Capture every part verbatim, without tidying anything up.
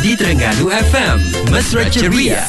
di Terengganu F M. Mesra Ceria.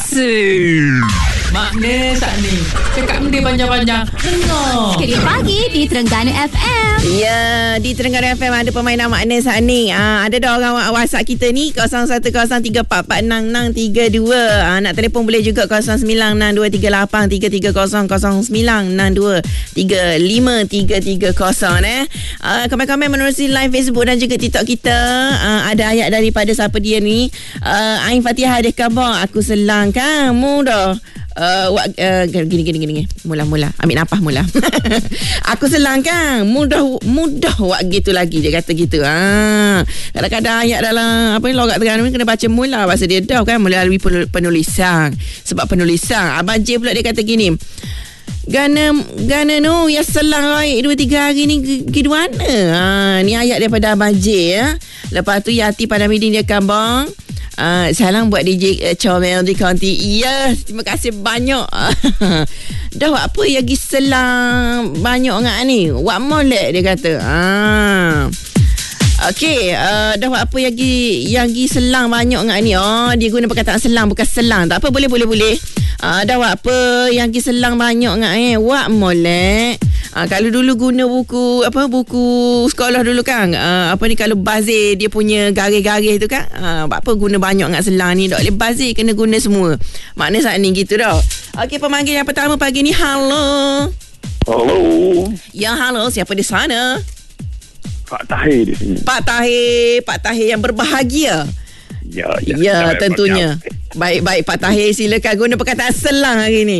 Makna saat ni cakap benda panjang-panjang. Dengar Sekali pagi di Terengganu F M. Ya, di Terengganu F M ada permainan makna saat ni. Ah, ada dah orang WhatsApp kita ni kosong satu kosong tiga empat empat enam enam tiga dua. Ah, nak telefon boleh juga kosong sembilan enam dua tiga lapan tiga tiga kosong kosong sembilan enam dua tiga lima tiga tiga kosong eh. Ah, komen-komen menerusi live Facebook dan juga TikTok kita. Ah, ada ayat daripada siapa dia ni? Ah, Ain Fatihah ada khabar aku selang kamu dah. Uh, wak, uh, gini gini gini mula-mula ambil nafas mula. Aku selang kan mudah mudah wak gitu lagi dia kata gitu. Ha, kadang-kadang ayat dalam apa ni logat Terengganu ni kena baca mula bahasa dia dah kan melalui penulisan. Sebab penulisan Abang J pula dia kata gini. Gana gana no ya selang baik dua tiga hari ni gitu mana. Ha, ni ayat daripada Abang J ya. Lepas tu Yati Padamidin dia kambang. Uh, salam buat D J uh, Comel di County. Ya, terima kasih banyak. Dah buat apa yang pergi selang banyak ngak ni? Wak molek dia kata. Ah. Okey, uh, dah buat apa yang pergi yang pergi selang banyak ngak ni? Oh, dia guna perkataan selang bukan selang. Tak apa, boleh boleh boleh. Uh, dah buat apa yang pergi selang banyak ngak eh? Wak molek. Uh, kalau dulu guna buku apa buku sekolah dulu kan uh, apa ni kalau bazir dia punya garis-garis tu kan uh, apa guna banyak ngak selang ni tak boleh bazir kena guna semua. Makna saat ni gitu dah. Okey, pemanggil yang pertama pagi ni. Halo. Halo. Ya, halo. Siapa di sana? Pak Tahir di sini. Pak Tahir, Pak Tahir yang berbahagia. Ya, ya. Ya, tentunya. Baik-baik Pak Tahir, silakan guna perkataan selang hari ni.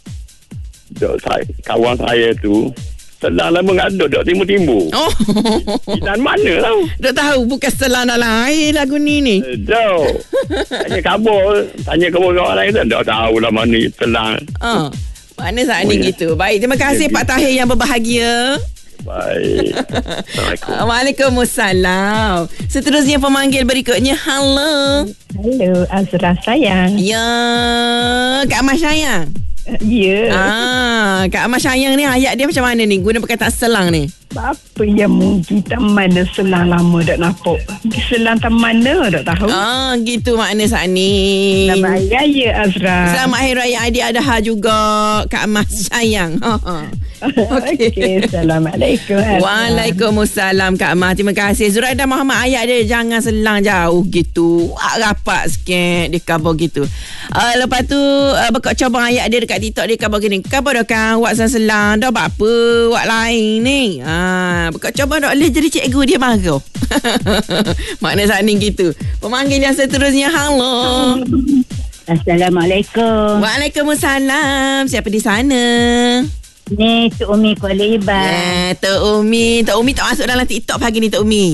Dok saya, kawan saya tu selang lama ngaduk dok timur-timur. Oh. Dan mana tahu? Dok tahu bukan selang dalam air lagu ni ni. Dok. Tanya khabar, tanya khabar orang lain tu dok tahu lah mana selang. Ah. Mana saat Oh, ni ya. gitu. Baik, terima kasih Ya, Pak Tahir yang berbahagia. Baik. Assalamualaikum. Waalaikumsalam. Seterusnya pemanggil berikutnya. Halo. Hello, Azra sayang. Ya, Kak Mas sayang. Ya, Ah, Kak Mas sayang ni ayat dia macam mana ni? Guna perkataan selang ni. apa yang mungkin tak mana selang lama dak nampak. Selang tak mana dak tahu. Ah, gitu makna saat ni. Selamat Hari Raya Azra. Selamat Hari Raya Aidiladha juga Kak Mas sayang. Ha ha. Okey. Okey, Assalamualaikum Azra. Waalaikumsalam Kak Mas. Terima kasih. Zuraida Muhammad ayat dia jangan selang jauh gitu. Wak rapat sikit dia khabar gitu. Uh, lepas tu uh, bekak coba ayat dia dekat TikTok dia khabar gini. Khabar dah kan wak selang dah buat apa wak lain ni. Ha, bekak coba dah boleh jadi cikgu dia marah. Makna saat ni gitu. Pemanggil yang seterusnya. Halo. Assalamualaikum. Waalaikumsalam. Siapa di sana? Ni Tok Umi Kuala Iban. Ya, Tok Umi. Tok Umi tak masuk dalam TikTok pagi ni, Tok Umi.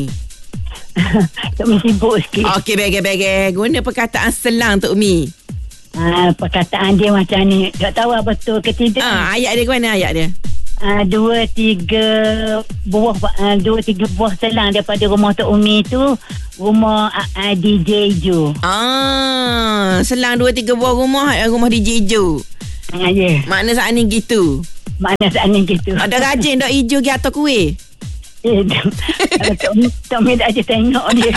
Tok Umi sibuk sikit. Okey, bege-bege. Guna perkataan selang, Tok Umi. Ah, perkataan dia macam ni. Tak tahu apa betul ke tidak. Ah, ayat dia ke mana ayat dia? Ah, dua tiga buah ah, dua tiga buah selang daripada rumah Tok Umi tu rumah ah, D J Jo. Ah, selang dua tiga buah rumah rumah D J Jo. Ah, ya. Makna saat ni gitu. Mana saat ni gitu. Ada rajin dak hijau ke atau kuih? Eh, Tok Umi Tok Umi dah je tengok dia.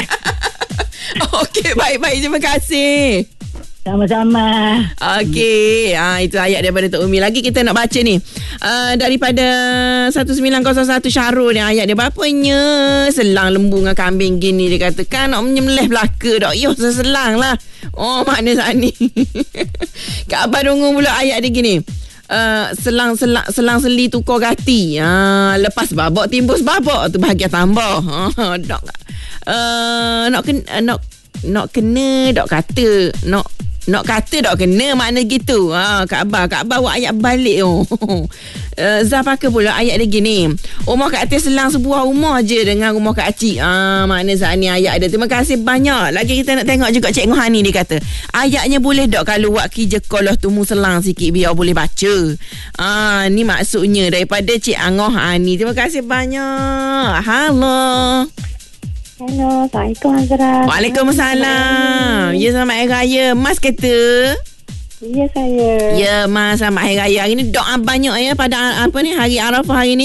Okey, baik-baik. Terima kasih. Sama-sama. Okey, ah, itu ayat daripada Tok Umi. Lagi kita nak baca ni. Uh, daripada satu sembilan kosong satu Syarul ni ayat dia. Bapanya selang lembu dengan kambing gini dia katakan nak menyembelih belaka dak. Yo, selang lah. Oh, makna saat ni. Kak Abang Dungu pula ayat dia gini. Uh, selang selang selang seli tukar gati. Uh, lepas babak timbus babak tu bahagia tambah. Uh, dok. Uh, nak kena nak nak kena dok kata nak nak kata dok kena makna gitu. Ha, Kak Abah, Kak Abah buat ayat balik tu. Oh. Uh, Zafaka pula ayat dia gini. Rumah Kak Atis selang sebuah rumah je dengan rumah Kak Acik. Ah, makna saat ni ayat dia. Terima kasih banyak. Lagi kita nak tengok juga Cik Nguhani dia kata. Ayatnya boleh dok kalau buat kerja kolah tumu selang sikit biar boleh baca. Ah, ni maksudnya daripada Cik Nguhani. Terima kasih banyak. Halo. Hello, Assalamualaikum Azra. Waalaikumsalam. Ya, selamat Hari Raya. Mas kata. Ya, saya. Ya, Mas, selamat Hari Raya. Hari ni doa banyak ya pada apa ni Hari Arafah hari ni.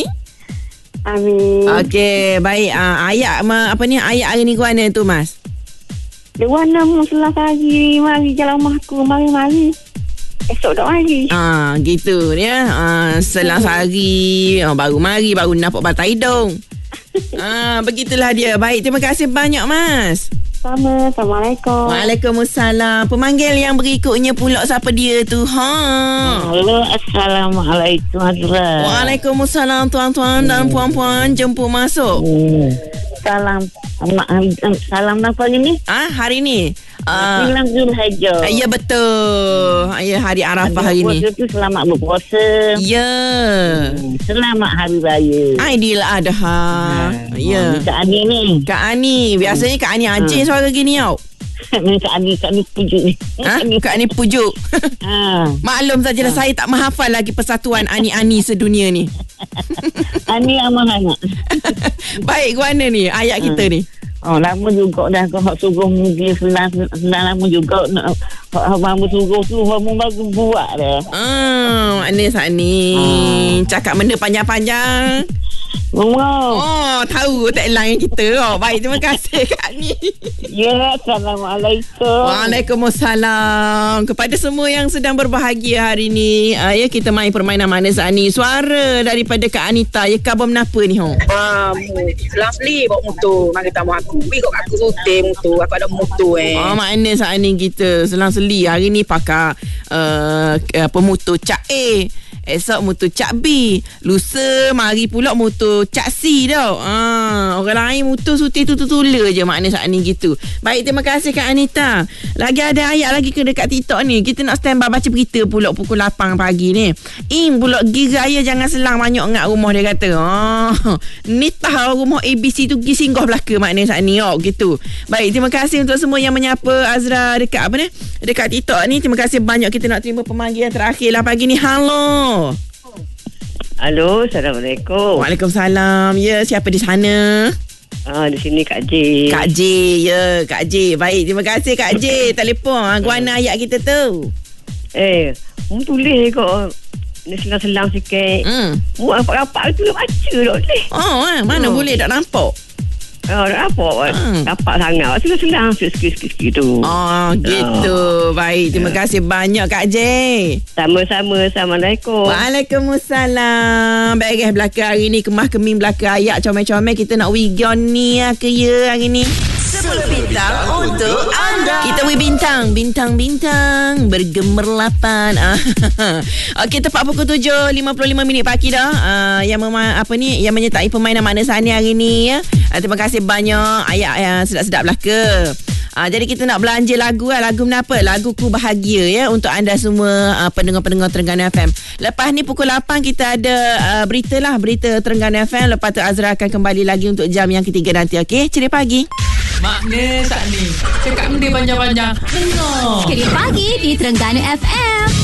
Amin. Okey, baik. Uh, ayat apa ni ayat hari ni ke mana tu, Mas? Dia warna mu selah pagi. Mari jalan rumah aku. Mari-mari. Esok dah mari. Ah, gitu ya. Ah, selang sehari oh, baru mari, baru nampak batang hidung. Ah, begitulah dia. Baik, terima kasih banyak Mas. Sama. Assalamualaikum. Waalaikumsalam. Pemanggil yang berikutnya pula siapa dia tu? Ha. Halo, Assalamualaikum Azra. Waalaikumsalam tuan-tuan dan puan-puan, jemput masuk. Hmm. Salam salam apa ini? Ah, hari ni. Ah, Sembilan Zulhijjah. ya betul. Ya, hari Arafah hari ni. Puasa tu selamat berpuasa. Ya. Hmm, Selamat Hari Raya. Aidil Adha. Ya. Kak Ani ni. Kak Ani, biasanya Kak Ani Aceh suara gini tau. Kak Ani, Kak Ani pujuk ni. Ha? Kak Ani pujuk. Ha. Maklum sajalah saya tak menghafal lagi persatuan Ani-Ani sedunia ni. Ani aman anak. Baik, guana ni ayat kita ni. Oh, lama juga dah kau hak suruh mugi selang selang lama juga nak hak abang suruh tu hak bagus buat dah. Ah, mana saat ni? Hmm. Cakap benda panjang-panjang. Wow. Oh, tahu tagline kita. Oh, baik, terima kasih Kak Ni. Ya, Assalamualaikum. Waalaikumsalam. Kepada semua yang sedang berbahagia hari ni, uh, ya kita main permainan mana saat ni. Suara daripada Kak Anita. Ya, khabar menapa ni ho? Ah, lastly bawa motor mari tamu aku. Wi kok aku rutin motor, aku ada motor eh. Oh, mana saat ni kita selang-seli hari ni pakai uh, apa motor Cak A. Esok motor Cak B. Lusa mari pula motor Cak C tau. Ah, orang lain motor suti tu-tu-tula je makna saat ni gitu. Baik, terima kasih Kak Anita. Lagi ada ayat lagi ke dekat TikTok ni. Kita nak stand by baca berita pula pukul lapan pagi ni. Im pula gigi raya jangan selang banyak ngat rumah dia kata. Ah, ni tahu rumah A B C tu pergi singgah belaka makna saat ni. Oh, gitu. Baik, terima kasih untuk semua yang menyapa Azra dekat apa ni? Dekat TikTok ni. Terima kasih banyak. Kita nak terima pemanggilan terakhir lah pagi ni. Halo. Halo, Assalamualaikum. Waalaikumsalam. Ya, siapa di sana? Ah, di sini Kak J. Kak J, ya, Kak J. Baik, terima kasih Kak J. Telefon. Guana ayat kita tu. Eh, mu tulis kok. Ni selang-selang sikit. Hmm. Mu apa-apa tu baca tak boleh. Oh, eh, mana oh. boleh tak nampak? Oh, dah apa? Hmm. Dapat sangat. Selang-selang sikit-sikit tu. Oh, gitu. Oh. Baik, terima kasih banyak Kak J. Sama-sama. Assalamualaikum. Waalaikumsalam. Baik, belakang hari ni kemah keming belakang ayat comel-comel. Kita nak wigon ni ya ke ya hari ni. sepuluh bintang untuk anda. Kita wih bintang, bintang-bintang bergemerlapan. Okey, tepat pukul tujuh lima puluh lima minit pagi dah. Uh, yang mema- apa ni yang menyertai permainan Makna Sani hari ni ya. Uh, terima kasih banyak ayat yang sedap-sedap belaka. Uh, jadi kita nak belanja lagu lah. Lagu kenapa? Lagu Ku Bahagia ya untuk anda semua uh, pendengar-pendengar Terengganu F M. Lepas ni pukul lapan kita ada uh, berita lah, berita Terengganu F M. Lepas tu Azra akan kembali lagi untuk jam yang ketiga nanti. Okey, ceria pagi. Makna saat ni cakap benda panjang-panjang. Dengar Ceria pagi di Terengganu F M.